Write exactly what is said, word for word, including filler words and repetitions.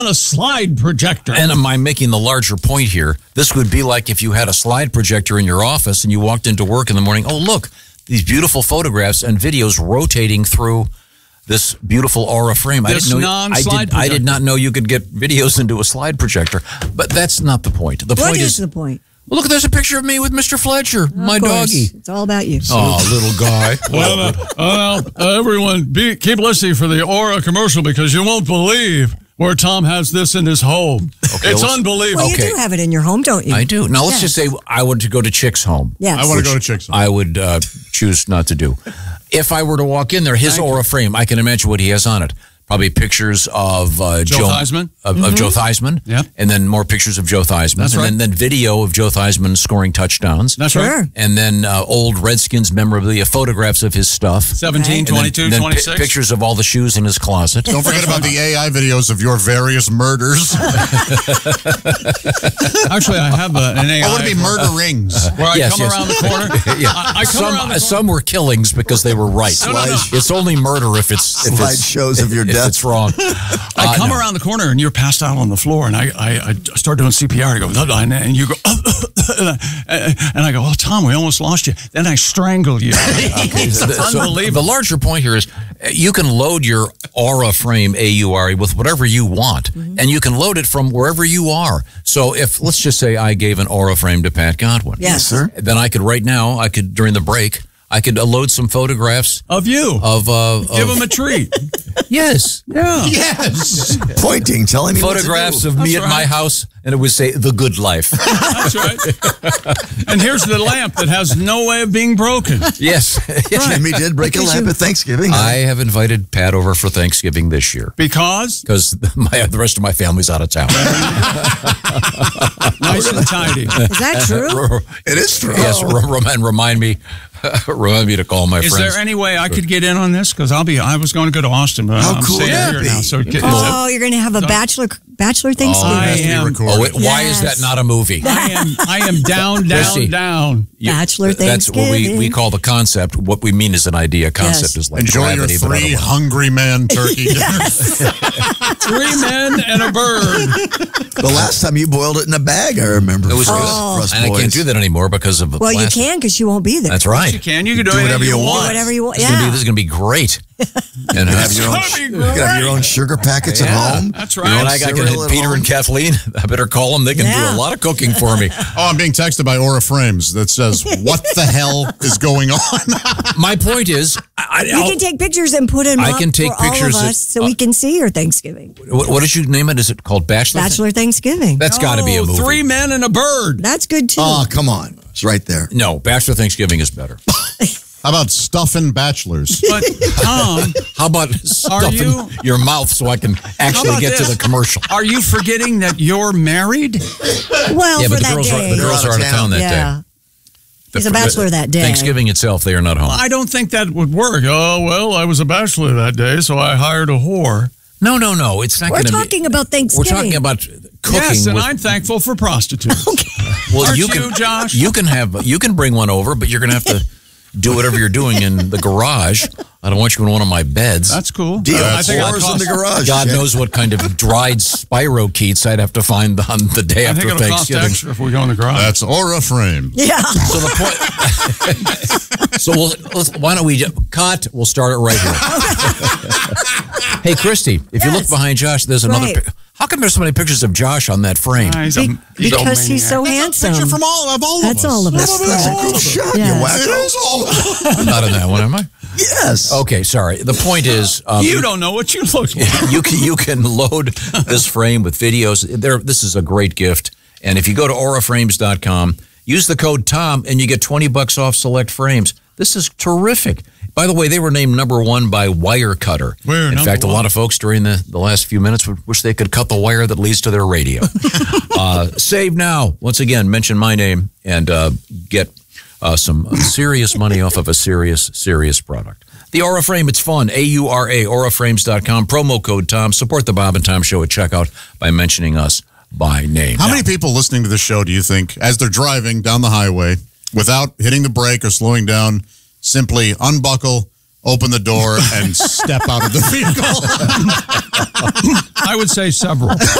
a slide projector. And am I making the larger point here? This would be like if you had a slide projector in your office and you walked into work in the morning. Oh, look, these beautiful photographs and videos rotating through this beautiful Aura frame. This I didn't know. non-slide I did, I did not know you could get videos into a slide projector. But that's not the point. The what point is, is the point? Well, look, there's a picture of me with Mister Fletcher, Of my course. doggy. It's all about you. Oh, little guy. Well, uh, well uh, everyone, be, keep listening for the Aura commercial because you won't believe where Tom has this in his home. Okay, it's let's- unbelievable. Well, you Okay. do have it in your home, don't you? I do. Now, let's Yes. just say I were to go to Chick's home. Yes. I want to go to Chick's. I would uh, choose not to do. If I were to walk in there, his Aura frame, I can imagine what he has on it. Probably pictures of uh, Joe Theismann? Of, Mm-hmm. of Joe Theismann. Yep. And then more pictures of Joe Theismann. That's and right. then, then video of Joe Theismann scoring touchdowns. That's Sure. right. And then uh, old Redskins memorabilia, photographs of his stuff. seventeen, And then- twenty-two, and then pi- twenty-six. pictures of all the shoes in his closet. Don't forget about the A I videos of your various murders. Actually, I have a, an A I. I want to be murder rings. Where I Yes, come yes. around the corner. Yeah. I, I come some, around the corner. some were killings because they were right. No, no, no. It's only murder if it's if it's, Slideshows of your if death. it's wrong. I Uh, come no. around the corner and you're passed out on the floor, and I, I, I start doing C P R. I go, and you go, and I go, oh, Tom, we almost lost you. Then I strangle you. It's The- so unbelievable. the larger point here is uh, you can load your Aura frame, A U R E, with whatever you want, and you can load it from wherever you are. So if, let's just say I gave an Aura frame to Pat Godwin. Yes, sir. Then I could right now, I could, during the break, I could uh, load some photographs Of you. of... Uh, Give of him a treat. yes. Yeah. Yes. Pointing, telling me Photographs what of to do. me That's at my right. house, and it would say, The Good Life. That's right. And here's the lamp that has no way of being broken. Yes. Jimmy did break a Because lamp you- at Thanksgiving. I have invited Pat over for Thanksgiving this year Because because my the rest of my family's out of town. nice and tidy. Is that true? It is true. Yes, re- rem- and remind me, remind me to call my Is friends. there any way I could get in on this? Because I'll be. I was going to go to Austin, but How I'm cool staying would that here be? now. So get, Oh, you're going to have a bachelor bachelor Thanksgiving. I Has to be am. recorded. oh, wait, why is Yes. that not a movie? I am. I am down, down, Chrissy. down. You- Bachelor That's what we, Thanksgiving. we call the concept. What we mean is an idea. Concept Yes. is like Enjoy your gravity, but three otherwise. hungry man turkey dinners. Three men and a bird. The last time you boiled it in a bag, I remember. It was for good. us- for us And I can't boys. do that anymore because of the Well, you plastic. can because you won't be there. That's right. You can. You can do, Do anything whatever you Do want. whatever you want. This is gonna be- Yeah. this is going to be great. And uh, You have your own, It's gonna be you can have your own sugar packets Yeah. at home. That's Your right. own and I got cereal at Peter home. and Kathleen. I better call them. They can Yeah. do a lot of cooking for me. Oh, I'm being texted by Aura Frames that says, "What the hell is going on?" My point is, I, You can take pictures and put them I up can take for pictures all of that- us so we can see your Thanksgiving. what, what did you name it? Is it called Bachelor? Bachelor Thanksgiving. That's got to be a Oh, movie. Three men and a bird. That's good too. Oh, come on. It's right there. No, Bachelor Thanksgiving is better. How about stuffing bachelors? But Tom, How about stuffing you- your mouth so I can actually about get this? to the commercial? are you forgetting that you're married? well, Yeah, for but the that girls, day. are, the girls are out of town that yeah. day. He's a bachelor that day. Thanksgiving itself, they are not home. I don't think that would work. Oh, well, I was a bachelor that day, so I hired a whore. No, no, no. It's not We're going to be. talking about We're Thanksgiving. talking about cooking. Yes, and with, I'm thankful for prostitutes. well, Aren't you, you, can, Josh? You can have. You can bring one over, but you're going to have to do whatever you're doing in the garage. I don't want you in one of my beds. That's cool. Deal. I think Whores it'll in the cost, garage. God Jack. knows what kind of dried spirochetes I'd have to find on the day I after think it'll cost Thanksgiving. extra if we go in the garage. That's Aura Frame. Yeah. So the point. so we'll, let's, why don't we just cut? We'll start it right here. Hey, Christy, if you look Yes. behind Josh, there's another. Right. pic- How come there's so many pictures of Josh on that frame? Ah, he's a- Be- he's a because he's so maniac. handsome. Picture from all of all That's of us. all of us. That's, that's a good shot, Yeah. you It wacko. is all of us. I'm not in that one, am I? Yes. Okay, sorry. The point is, um, You don't know what you look like. you can you can load this frame with videos. There, this is a great gift. And if you go to aura frames dot com, use the code Tom, and you get twenty bucks off select frames. This is terrific. By the way, they were named number one by Wirecutter. We're In number fact, a one. lot of folks during the, the last few minutes would wish they could cut the wire that leads to their radio. uh, save now. Once again, mention my name and uh, get uh, some serious money off of a serious, serious product. The Aura Frame, it's fun. A U R A, aura frames dot com. Promo code Tom. Support the Bob and Tom Show at checkout by mentioning us by name. How Now, many people listening to this show do you think, as they're driving down the highway, without hitting the brake or slowing down, simply unbuckle, open the door, and step out of the vehicle? I would say several.